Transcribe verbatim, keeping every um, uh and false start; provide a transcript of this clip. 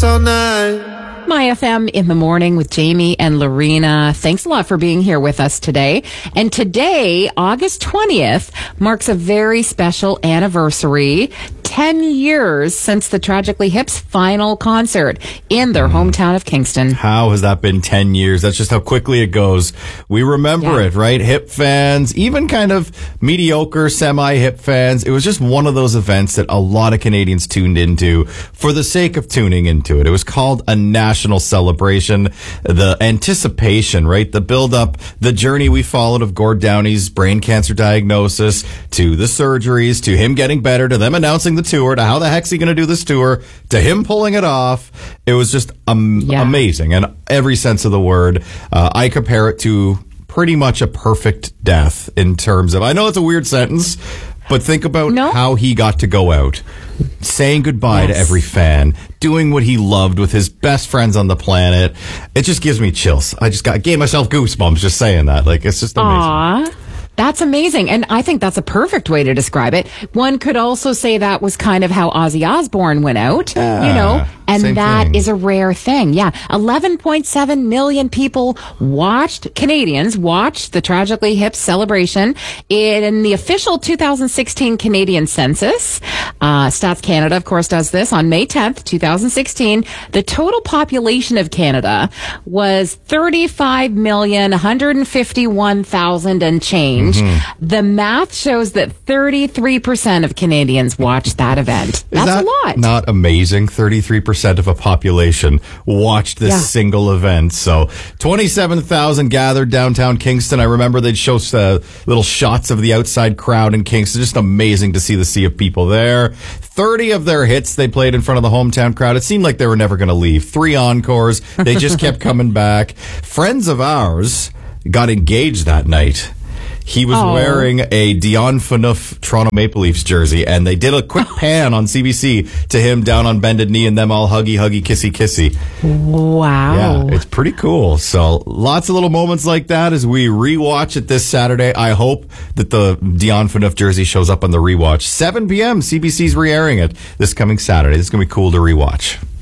all night. My F M in the morning with Jamie and Lorena. Thanks a lot for being here with us today. And today, August twentieth, marks a very special anniversary. Ten years since the Tragically Hip's final concert in their hometown of Kingston. How has that been ten years? That's just how quickly it goes. We remember Yeah. it, right? Hip fans, even kind of mediocre, semi-hip fans. It was just one of those events that a lot of Canadians tuned into for the sake of tuning into it. It was called a national celebration. The anticipation, right? The build-up, the journey we followed of Gord Downey's brain cancer diagnosis, to the surgeries, to him getting better, to them announcing the tour, to how the heck's he going to do this tour, to him pulling it off. It was just um, Yeah. amazing in every sense of the word. Uh, I compare it to pretty much a perfect death in terms of, I know it's a weird sentence, but think about No. how he got to go out, saying goodbye Yes. to every fan, doing what he loved with his best friends on the planet. It just gives me chills. I just got gave myself goosebumps just saying that. Like, it's just amazing. Aw. That's amazing. And I think that's a perfect way to describe it. One could also say that was kind of how Ozzy Osbourne went out, Yeah, you know, and same that thing. is a rare thing. Yeah. eleven point seven million people watched, Canadians watched the Tragically Hip celebration in the official two thousand sixteen Canadian census. Uh, Stats Canada, of course, does this on May tenth, twenty sixteen. The total population of Canada was thirty-five million, one hundred fifty-one thousand and change. Mm-hmm. The math shows that thirty-three percent of Canadians watched that event. Is That's that a lot. Not amazing? thirty-three percent of a population watched this Yeah. single event. So twenty-seven thousand gathered downtown Kingston. I remember they'd show uh, little shots of the outside crowd in Kingston. Just amazing to see the sea of people there. thirty of their hits they played in front of the hometown crowd. It seemed like they were never going to leave. Three encores. They just kept coming back. Friends of ours got engaged that night. He was Oh. wearing a Dion Phaneuf Toronto Maple Leafs jersey, and they did a quick pan on C B C to him down on bended knee and them all huggy, huggy, kissy, kissy. Wow. Yeah, it's pretty cool. So lots of little moments like that as we rewatch it this Saturday. I hope that the Dion Phaneuf jersey shows up on the rewatch. seven p.m. C B C's re-airing it this coming Saturday. It's going to be cool to rewatch.